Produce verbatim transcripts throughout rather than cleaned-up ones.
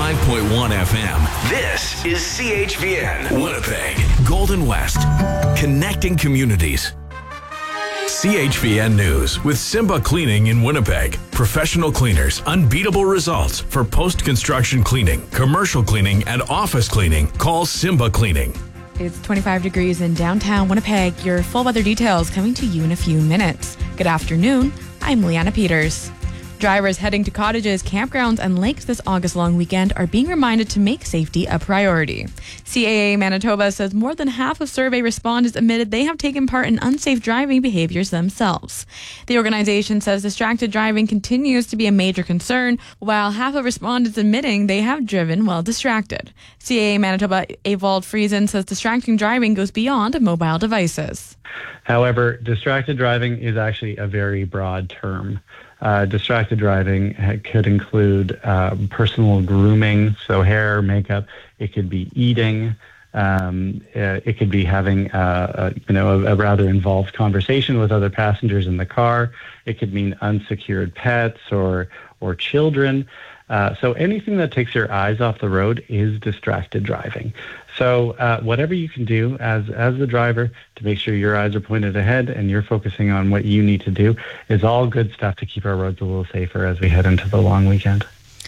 ninety-five point one F M. This is C H V N, Winnipeg, Golden West, connecting communities. C H V N News with Simba Cleaning in Winnipeg. Professional cleaners, unbeatable results for post-construction cleaning, commercial cleaning, and office cleaning. Call Simba Cleaning. It's twenty-five degrees in downtown Winnipeg. Your full weather details coming to you in a few minutes. Good afternoon. I'm Leanna Peters. Drivers heading to cottages, campgrounds, and lakes this August long weekend are being reminded to make safety a priority. C A A Manitoba says more than half of survey respondents admitted they have taken part in unsafe driving behaviors themselves. The organization says distracted driving continues to be a major concern, while half of respondents admitting they have driven while distracted. C A A Manitoba Evald Friesen says distracting driving goes beyond mobile devices. However, distracted driving is actually a very broad term. Uh, distracted driving could include uh, personal grooming, so hair, makeup. It could be eating. Um, uh, it could be having uh, a, you know, a, a rather involved conversation with other passengers in the car. It could mean unsecured pets or or children. Uh, so anything that takes your eyes off the road is distracted driving. So uh, whatever you can do as as the driver to make sure your eyes are pointed ahead and you're focusing on what you need to do is all good stuff to keep our roads a little safer as we head into the long weekend.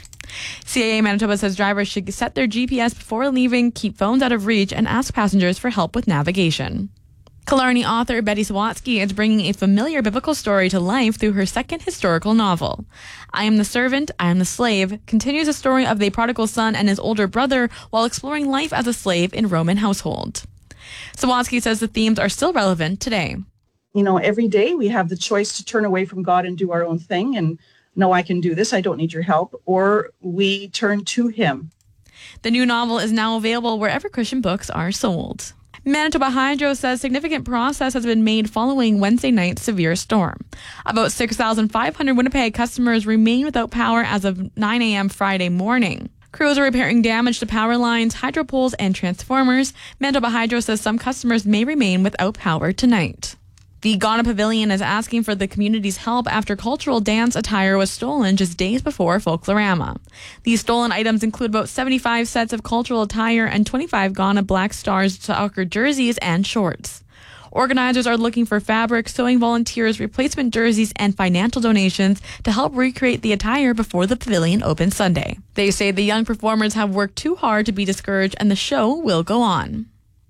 C A A Manitoba says drivers should set their G P S before leaving, keep phones out of reach, and ask passengers for help with navigation. Killarney author Betty Sawatsky is bringing a familiar biblical story to life through her second historical novel. I Am the Servant, I Am the Slave continues the story of the prodigal son and his older brother while exploring life as a slave in Roman household. Sawatsky says the themes are still relevant today. You know, every day we have the choice to turn away from God and do our own thing and, no, I can do this, I don't need your help, or we turn to Him. The new novel is now available wherever Christian books are sold. Manitoba Hydro says significant progress has been made following Wednesday night's severe storm. About six thousand five hundred Winnipeg customers remain without power as of nine a.m. Friday morning. Crews are repairing damage to power lines, hydro poles, and transformers. Manitoba Hydro says some customers may remain without power tonight. The Ghana Pavilion is asking for the community's help after cultural dance attire was stolen just days before Folklorama. These stolen items include about seventy-five sets of cultural attire and twenty-five Ghana Black Stars soccer jerseys and shorts. Organizers are looking for fabric, sewing volunteers, replacement jerseys, and financial donations to help recreate the attire before the pavilion opens Sunday. They say the young performers have worked too hard to be discouraged and the show will go on.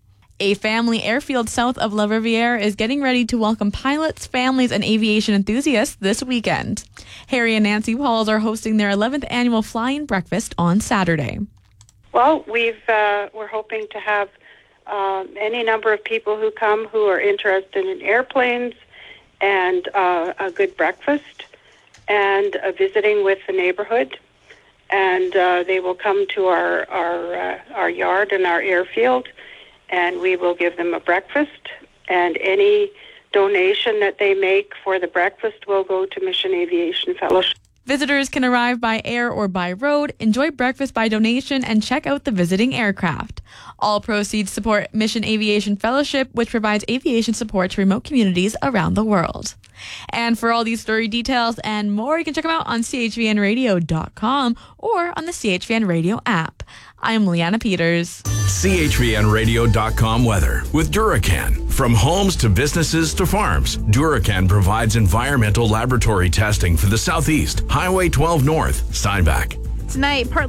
A family airfield south of La Riviere is getting ready to welcome pilots, families, and aviation enthusiasts this weekend. Harry and Nancy Pauls are hosting their eleventh annual fly-in breakfast on Saturday. Well, we've, uh, we're hoping to have uh, any number of people who come who are interested in airplanes and uh, a good breakfast and uh, visiting with the neighborhood. And uh, they will come to our, our, uh, our yard and our airfield, and we will give them a breakfast, and any donation that they make for the breakfast will go to Mission Aviation Fellowship. Visitors can arrive by air or by road, enjoy breakfast by donation, and check out the visiting aircraft. All proceeds support Mission Aviation Fellowship, which provides aviation support to remote communities around the world. And for all these story details and more, you can check them out on C H V N radio dot com or on the C H V N Radio app. I'm Leanna Peters. C H V N radio dot com weather with Duracan. From homes to businesses to farms, Duracan provides environmental laboratory testing for the Southeast, Highway twelve North, Steinbach. Tonight, partly